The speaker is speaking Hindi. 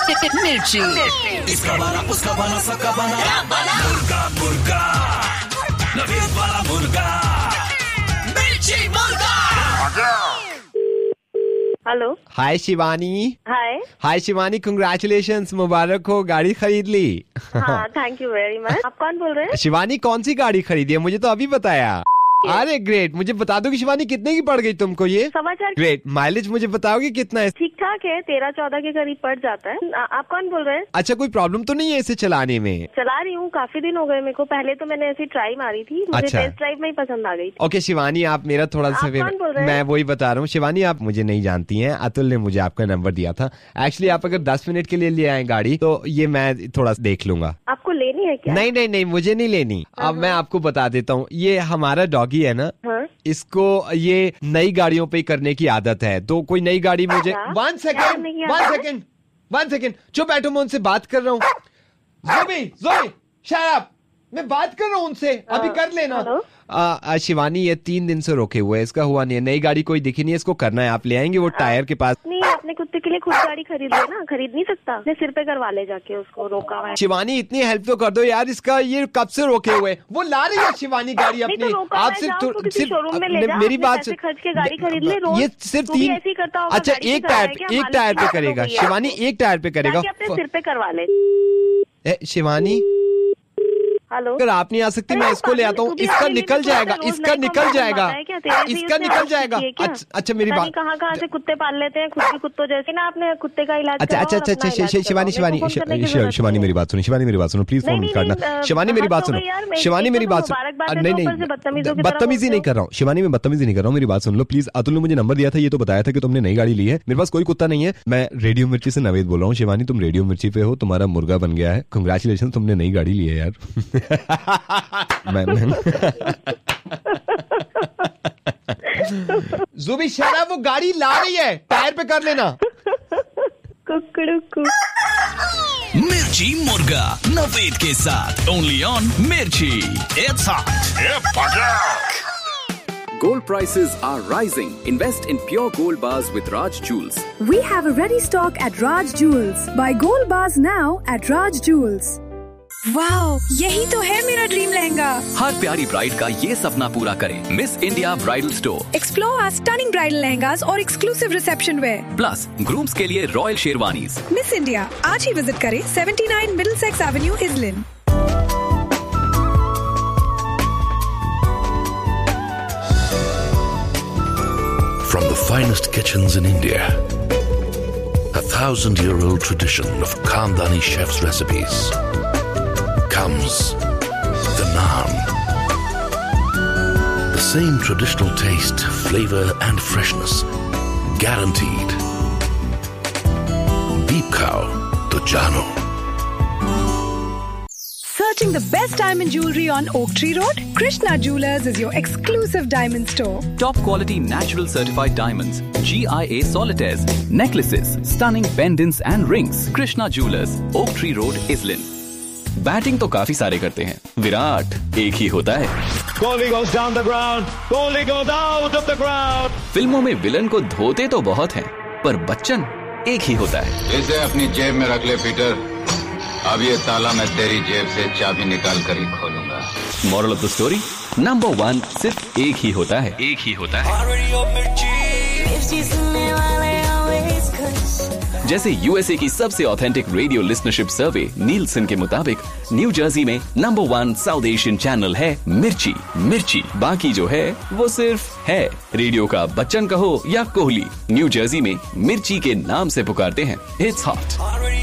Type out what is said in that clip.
मिर्ची। इसका वाला उसका वाला सबका वाला मुर्गा मुर्गा नवीद वाला मुर्गा मिर्ची मुर्गा। हेलो। हाय शिवानी। हाय शिवानी, कंग्रेचुलेशंस, मुबारक हो, गाड़ी खरीद ली। हाँ, थैंक यू वेरी मच। आप कौन बोल रहे हैं? शिवानी कौन सी गाड़ी खरीदी है, मुझे तो अभी बताया। अरे ग्रेट, मुझे बता दो कि शिवानी कितने की पड़ गई तुमको ये? समाचार। ग्रेट, माइलेज मुझे बताओगे कितना है? ठीक ठाक है, 13-14 के करीब पड़ जाता है। आप कौन बोल रहे हैं? अच्छा, कोई प्रॉब्लम तो नहीं है इसे चलाने में? चला रही हूँ, काफी दिन हो गए मेरे को। पहले तो मैंने ऐसी ट्राई मारी थी, मुझे टेस्ट ड्राइव में ही पसंद आ गई। ओके शिवानी, आप मेरा थोड़ा सा मैं वही बता रहा हूँ। शिवानी आप मुझे नहीं जानती हैं, अतुल ने मुझे आपका नंबर दिया था। एक्चुअली आप अगर 10 मिनट के लिए ले आए गाड़ी तो ये मैं थोड़ा देख लूंगा। आपको लेनी है क्या? नहीं, मुझे नहीं लेनी। अब मैं आपको बता देता हूँ, ये हमारा डॉगी है ना, इसको ये नई गाड़ियों पे करने की आदत है। तो कोई नई गाड़ी मुझे 1 सेकेंड चुप बैठो, मैं उनसे बात कर रहा हूँ। ज़ोबी शट अप, मैं बात कर रहा हूँ उनसे, अभी कर लेना। शिवानी ये 3 दिन से रोके हुए है, इसका हुआ नहीं है। नई गाड़ी कोई दिखी नहीं है, इसको करना है। आप ले आएंगे वो टायर के पास? नहीं, अपने कुत्ते के लिए खुद गाड़ी खरीद लेना। खरीद नहीं सकता, अपने सिर पे करवा ले जाके, उसको रोका हुआ है। शिवानी इतनी हेल्प तो कर दो यार, इसका ये कब से रोके हुए? वो ला रही है शिवानी गाड़ी अपनी। आप सिर्फ मेरी बात खर्च के गाड़ी खरीद ले। ये सिर्फ 3। अच्छा, एक टायर पे करेगा शिवानी, एक टायर पे करेगा, अपने सिर पे करवा ले। शिवानी हेलो। अगर आप नहीं आ सकती मैं इसको ले आता हूँ, इसका निकल जाएगा। अच्छा मेरी बात, कहाँ से कुत्ते पाल लेते हैं, खुद भी कुत्तों जैसे ना, आपने कुत्ते का इलाज। अच्छा शिवानी मेरी बात सुनो, प्लीज फोन काटना। शिवानी मेरी बात सुनो, नहीं बदतमीजी नहीं कर रहा हूँ शिवानी, मैं बदतमीजी नहीं कर रहा हूँ, मेरी बात सुन लो प्लीज। अतुल ने मुझे नंबर दिया था, ये तो बताया था कि तुमने नई गाड़ी ली है। मेरे पास कोई कुत्ता नहीं है, मैं रेडियो मिर्ची से नवेद बोल रहा हूँ। शिवानी तुम रेडियो मिर्ची पे हो, तुम्हारा मुर्गा बन गया है, कंग्रेचुलेशन, तुमने नई गाड़ी ली है यार। ज़ुबी शरा, वो गाड़ी ला रही है, टायर पे कर लेना। मिर्ची मुर्गा नवेद के साथ ओनली ऑन मिर्ची। It's hot. Gold prices are rising. Invest in pure gold bars with Raj Jewels. We have a ready stock at Raj Jewels. Buy gold bars now at Raj Jewels. Wow, यही तो है मेरा ड्रीम लहंगा। हर प्यारी ब्राइड का ये सपना पूरा करें miss India bridal store. Explore our stunning bridal lehengas और exclusive reception where, plus grooms के लिए रॉयल शेरवानीज। मिस इंडिया, आज ही विजिट करें 79 Middlesex Avenue, इजलिन। From the finest kitchens in India, a 1000-year-old tradition of Khandani chefs' recipes, comes the naan. The same traditional taste, flavor and freshness, guaranteed. Deep Cow to Jano. Searching the best diamond jewelry on Oak Tree Road? Krishna Jewelers is your exclusive diamond store. Top quality natural certified diamonds, GIA solitaires, necklaces, stunning pendants and rings. Krishna Jewelers, Oak Tree Road, Islin. Batting तो काफी सारे करते हैं, विराट एक ही होता है। Kohli goes down the ground, Kohli goes out of the ground. फिल्मों में विलन को धोते तो बहुत हैं, पर बच्चन एक ही होता है। इसे अपनी जेब में रख ले पीटर, अब ये ताला मैं तेरी जेब से चाबी निकाल कर ही खोलूंगा। Moral of the story, number 1 सिर्फ एक ही होता है। जैसे यूएसए की सबसे ऑथेंटिक रेडियो लिसनरशिप सर्वे नीलसन के मुताबिक न्यू जर्सी में नंबर 1 साउथ एशियन चैनल है मिर्ची। बाकी जो है वो सिर्फ है। रेडियो का बच्चन कहो या कोहली, न्यू जर्सी में मिर्ची के नाम से पुकारते हैं। It's hot.